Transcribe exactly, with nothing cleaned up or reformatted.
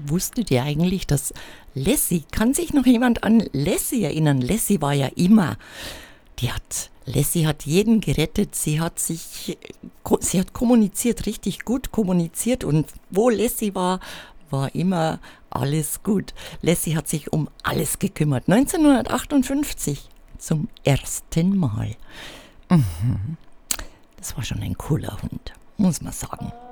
wusstet ihr eigentlich, dass Lassie, kann sich noch jemand an Lassie erinnern? Lassie war ja immer, die hat, Lassie hat jeden gerettet, sie hat sich, sie hat kommuniziert, richtig gut kommuniziert und wo Lassie war, war immer alles gut. Lassie hat sich um alles gekümmert. neunzehnhundertachtundfünfzig zum ersten Mal. Mhm. Das war schon ein cooler Hund, muss man sagen.